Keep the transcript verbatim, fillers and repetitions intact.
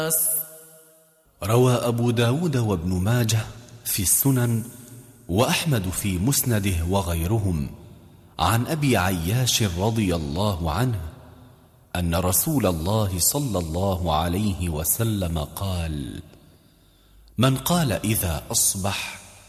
روى أبو داود وابن ماجه في السنن وأحمد في مسنده وغيرهم عن أبي عياش رضي الله عنه أن رسول الله صلى الله عليه وسلم قال: من قال إذا أصبح